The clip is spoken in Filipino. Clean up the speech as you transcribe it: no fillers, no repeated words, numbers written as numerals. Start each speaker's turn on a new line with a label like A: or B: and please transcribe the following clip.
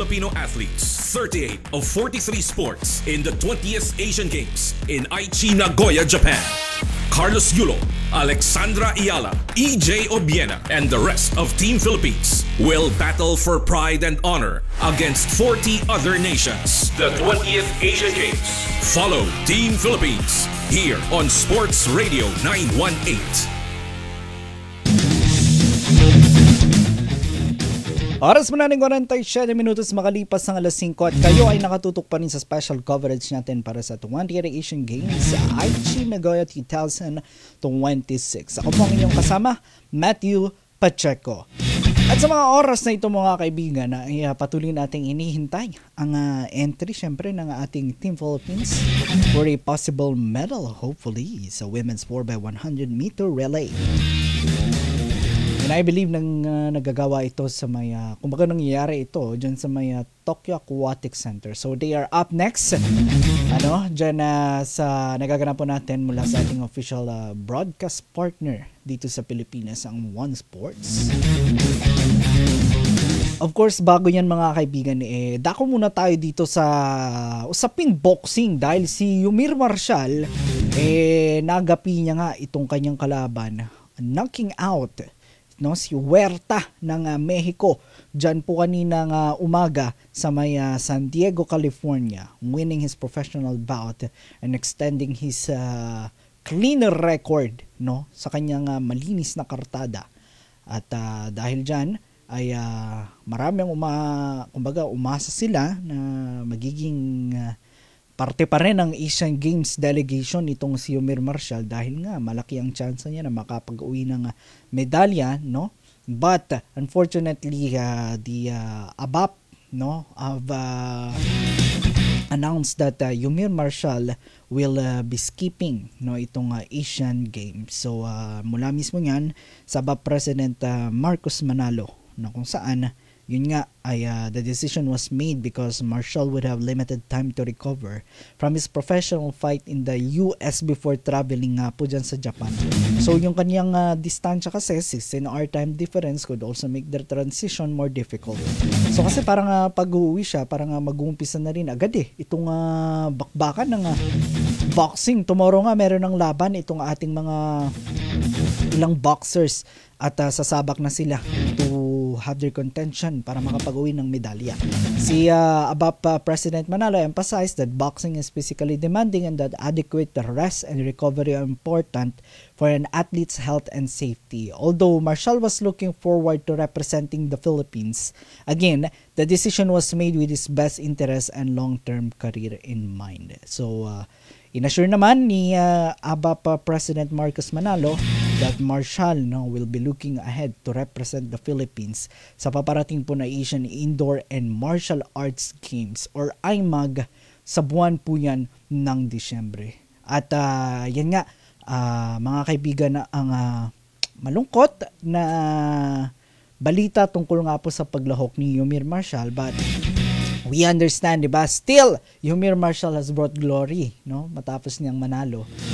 A: Filipino athletes, 38 of 43 sports in the 20th Asian Games in Aichi, Nagoya, Japan. Carlos Yulo, Alexandra Ayala, EJ Obiena, and the rest of Team Philippines will battle for pride and honor against 40 other nations. The 20th Asian Games. Follow Team Philippines here on Sports Radio 918.
B: Oras mo na ng 47 minutos makalipas ng alas 5 at kayo ay nakatutok pa rin sa special coverage natin para sa 20th Asian Games sa Aichi, Nagoya 2026. Ako po ang inyong kasama, Matthew Pacheco. At sa mga oras na ito mga kaibigan ay patuloy nating inihintay ang entry syempre ng ating Team Philippines for a possible medal hopefully sa women's 4x100 meter relay. And I believe nagagawa ito sa may, kumbaga nangyayari ito dyan sa may Tokyo Aquatic Center. So they are up next, dyan sa nagaganap po natin mula sa ating official broadcast partner dito sa Pilipinas, ang One Sports. Of course, bago yan mga kaibigan, dako muna tayo dito sa usaping boxing dahil si Yumir Marshall, nagapi niya nga itong kanyang kalaban, knocking out si Huerta ng Mexico dyan po kaninang umaga sa may San Diego, California, winning his professional bout and extending his cleaner record sa kanyang malinis na kartada. At dahil dyan ay maraming umasa sila na magiging parte pa rin ng Asian Games delegation itong si Yumir Marshall dahil nga malaki ang chance niya na makapag-uwi ng medalya, But unfortunately, the ABAP have announced that Yumir Marshall will be skipping itong Asian Games. So mula mismo yan sa ABAP President Marcos Manalo na kung saan yun nga ay the decision was made because Marshall would have limited time to recover from his professional fight in the US before traveling po dyan sa Japan. So yung kanyang distansya kasi 16-hour time difference could also make their transition more difficult. So kasi parang pag-uwi siya, parang mag-uumpisa na rin agad itong bakbakan ng boxing. Tomorrow nga meron ng laban itong ating mga ilang boxers at sasabak na sila to have their contention para makapag-uwi ng medalya. Si ABAP President Manalo emphasized that boxing is physically demanding and that adequate rest and recovery are important for an athlete's health and safety. Although Marshall was looking forward to representing the Philippines, again, the decision was made with his best interest and long-term career in mind. So, inassure naman ni ABAP President Marcos Manalo that Marshall will be looking ahead to represent the Philippines sa paparating po na Asian Indoor and Martial Arts Games or IMAG sa buwan po yan ng Disyembre. At yan nga, mga kaibigan, ang malungkot na balita tungkol nga po sa paglahok ni Yumir Marshall, but we understand, diba? Still, Yumir Marshall has brought glory, matapos niyang manalo